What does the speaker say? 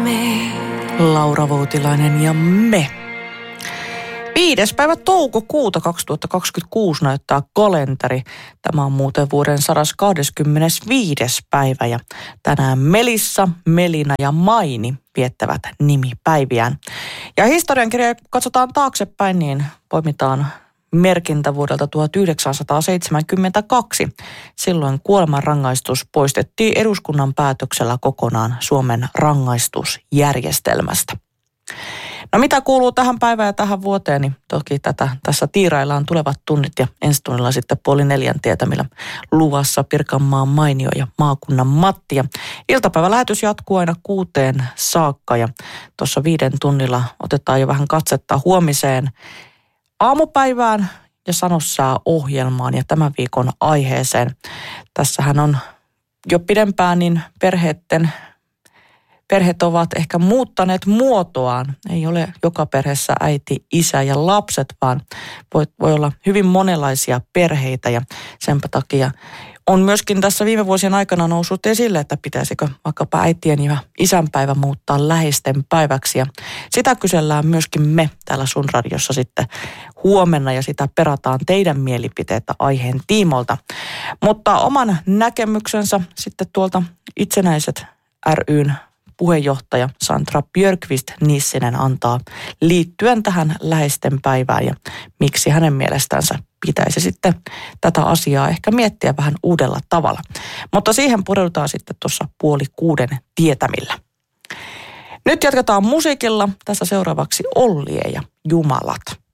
Laura Voutilainen ja me. 5. päivä toukokuuta 2026 näyttää kalenteri. Tämä on muuten vuoden 125. päivä ja tänään Melissa, Melina ja Maini viettävät nimipäiviään. Ja historiankirja, kun katsotaan taaksepäin, niin poimitaan merkintä vuodelta 1972. Silloin kuolemanrangaistus poistettiin eduskunnan päätöksellä kokonaan Suomen rangaistusjärjestelmästä. No mitä kuuluu tähän päivään ja tähän vuoteen, niin toki tässä tiiraillaan tulevat tunnit ja ensi tunnilla sitten 3:30 tietämillä luvassa Pirkanmaan Mainio ja maakunnan Matti. Ja iltapäivälähetys jatkuu aina 6 saakka ja tuossa 5 tunnilla otetaan jo vähän katsetta huomiseen aamupäivään ja Sanossää-ohjelmaan ja tämän viikon aiheeseen. Tässähän on jo pidempään niin perheet ovat ehkä muuttaneet muotoaan. Ei ole joka perheessä äiti, isä ja lapset, vaan voi olla hyvin monenlaisia perheitä ja senpä takia on myöskin tässä viime vuosien aikana noussut esille, että pitäisikö vaikkapa äitien ja isänpäivä muuttaa läheisten päiväksi. Ja sitä kysellään myöskin me täällä sun radiossa sitten huomenna ja sitä perataan teidän mielipiteitä aiheen tiimolta. Mutta oman näkemyksensä sitten tuolta Itsenäiset ry:n puheenjohtaja Sandra Björkqvist-Nissinen antaa liittyen tähän läheisten päivään ja miksi hänen mielestänsä pitäisi sitten tätä asiaa ehkä miettiä vähän uudella tavalla. Mutta siihen pureudutaan sitten tuossa 5:30 tietämillä. Nyt jatketaan musiikilla. Tässä seuraavaksi Ollie ja Jumalat.